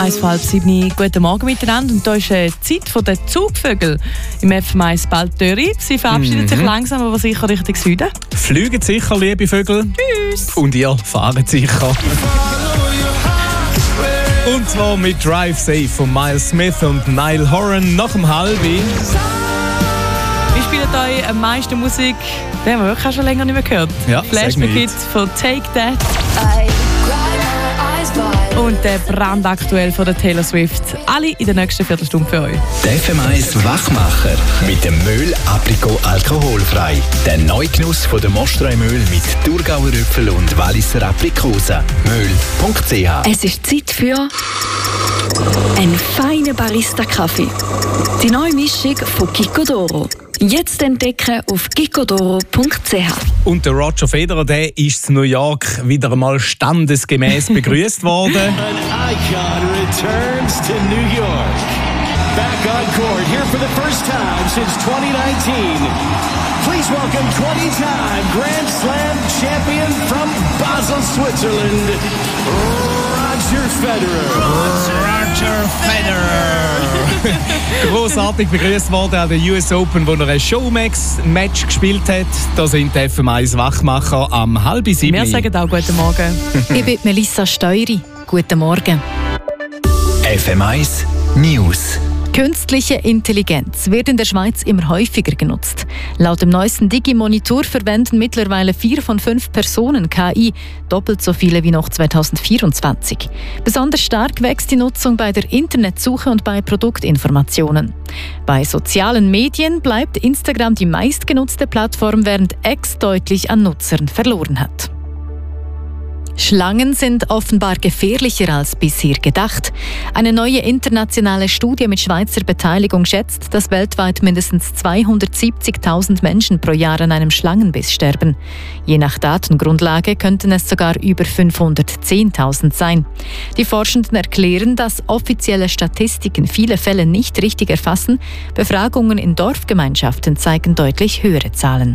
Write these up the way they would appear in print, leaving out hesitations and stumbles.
6:30. Guten Morgen miteinander. Und da ist die Zeit der Zugvögel im FM1 bald durch. Sie verabschieden sich langsam, aber sicher Richtung Süden. Fliegen sicher, liebe Vögel. Tschüss. Und ihr fahrt sicher. Und zwar mit Drive Safe von Miles Smith und Niall Horan nach dem Halbi. Wir spielen euch am meisten Musik, die haben wir wirklich auch schon länger nicht mehr gehört. Ja, Flashback von Take That. Und der brandaktuell von der Taylor Swift. Alle in der nächsten Viertelstunde für euch. Der FM1 Wachmacher mit dem Müll Aprikot alkoholfrei. Der Neugenuss von der Mostreu-Müll mit Thurgauer Äpfel und Walliser Aprikosen. Müll.ch. Es ist Zeit für einen feinen Barista-Kaffee. Die neue Mischung von Kikkodoro. Jetzt entdecken auf kikkodoro.ch. Und der Roger Federer, der ist in New York wieder einmal standesgemäß begrüßt worden. An icon returns to New York. Back on court here for the first time since 2019. Please welcome 20-time Grand Slam champion from Basel, Switzerland, Roger Federer. Roger Federer. Grossartig begrüßt worden an der US Open, wo er ein Showmax-Match gespielt hat. Da sind die FM1 Wachmacher am 6:30. Wir sagen auch guten Morgen. Ich bin Melissa Steury. Guten Morgen. FM1 News. Künstliche Intelligenz wird in der Schweiz immer häufiger genutzt. Laut dem neuesten Digi-Monitor verwenden mittlerweile 4 von 5 Personen KI, doppelt so viele wie noch 2024. Besonders stark wächst die Nutzung bei der Internetsuche und bei Produktinformationen. Bei sozialen Medien bleibt Instagram die meistgenutzte Plattform, während X deutlich an Nutzern verloren hat. Schlangen sind offenbar gefährlicher als bisher gedacht. Eine neue internationale Studie mit Schweizer Beteiligung schätzt, dass weltweit mindestens 270.000 Menschen pro Jahr an einem Schlangenbiss sterben. Je nach Datengrundlage könnten es sogar über 510.000 sein. Die Forschenden erklären, dass offizielle Statistiken viele Fälle nicht richtig erfassen. Befragungen in Dorfgemeinschaften zeigen deutlich höhere Zahlen.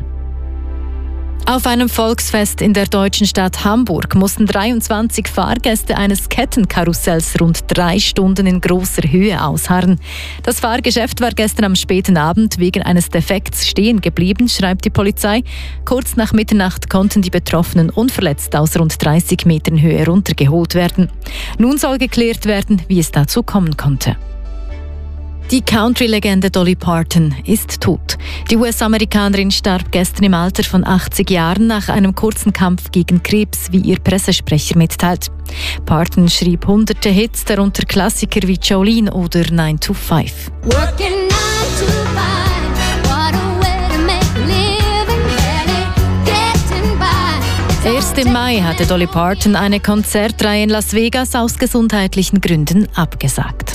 Auf einem Volksfest in der deutschen Stadt Hamburg mussten 23 Fahrgäste eines Kettenkarussells rund 3 Stunden in grosser Höhe ausharren. Das Fahrgeschäft war gestern am späten Abend wegen eines Defekts stehen geblieben, schreibt die Polizei. Kurz nach Mitternacht konnten die Betroffenen unverletzt aus rund 30 Metern Höhe runtergeholt werden. Nun soll geklärt werden, wie es dazu kommen konnte. Die Country-Legende Dolly Parton ist tot. Die US-Amerikanerin starb gestern im Alter von 80 Jahren nach einem kurzen Kampf gegen Krebs, wie ihr Pressesprecher mitteilt. Parton schrieb hunderte Hits, darunter Klassiker wie Jolene oder 9 to 5. Erst im Mai hatte Dolly Parton eine Konzertreihe in Las Vegas aus gesundheitlichen Gründen abgesagt.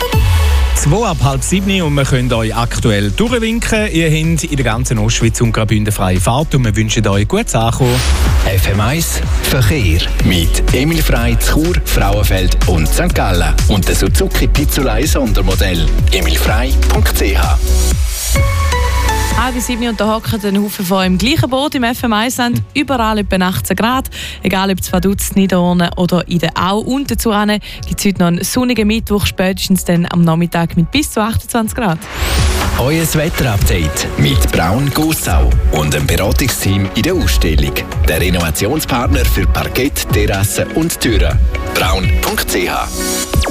6:30 und wir können euch aktuell durchwinken. Ihr habt in der ganzen Ostschweiz und Graubünden freie Fahrt und wir wünschen euch gutes Ankommen. FM1 Verkehr mit Emil Frey, Chur, Frauenfeld und St. Gallen und der Suzuki Pizzolei Sondermodell. emilfrey.ch. 6:30 und da hocken ein Haufen von im gleichen Boot im FM1 sind überall etwa 18 Grad. Egal ob es Vaduz, Niederorne oder in der Au. Und dazu gibt es heute noch einen sonnigen Mittwoch, spätestens dann am Nachmittag mit bis zu 28 Grad. Euer Wetterupdate mit Braun Gossau und dem Beratungsteam in der Ausstellung. Der Renovationspartner für Parkett, Terrassen und Türen. Braun.ch.